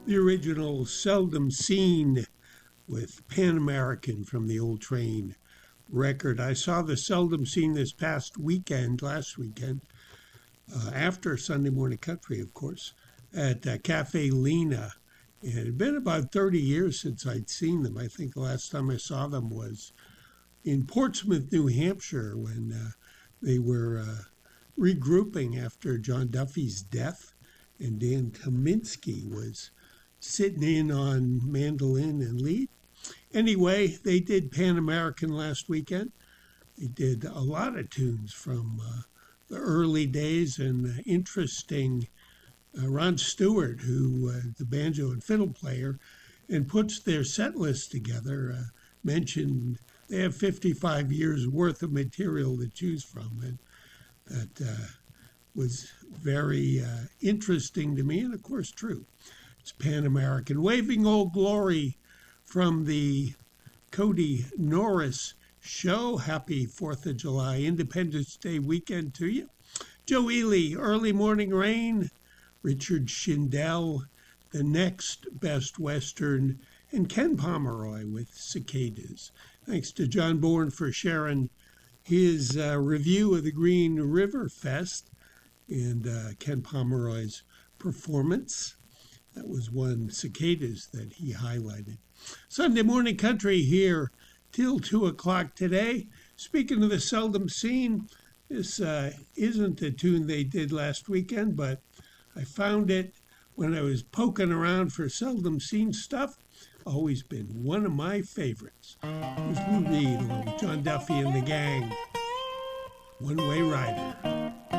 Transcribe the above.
The original Seldom Seen with Pan American from the Old Train record. I saw the Seldom Seen this past weekend, last weekend, after Sunday Morning Country, of course, at Cafe Lena. And it had been about 30 years since I'd seen them. I think the last time I saw them was in Portsmouth, New Hampshire, when they were regrouping after John Duffy's death, and Dan Kaminsky was sitting in on mandolin and lead. Anyway, they did Pan American last weekend. They did a lot of tunes from the early days, and interesting Ron Stewart, who the banjo and fiddle player, and puts their set list together, mentioned they have 55 years worth of material to choose from, and that was very interesting to me, and of course true. It's Pan American, Waving Old Glory from the Cody Norris Show. Happy 4th of July, Independence Day weekend to you. Joe Ely, Early Morning Rain, Richard Shindell, The Next Best Western, and Ken Pomeroy with Cicadas. Thanks to John Bourne for sharing his review of the Green River Fest and Ken Pomeroy's performance. That was one, Cicadas, that he highlighted. Sunday Morning Country here till 2 o'clock today. Speaking of the Seldom Seen, this isn't a tune they did last weekend, but I found it when I was poking around for Seldom Seen stuff. Always been one of my favorites. Here's Lou Reed along with John Duffy and the gang. One Way Rider.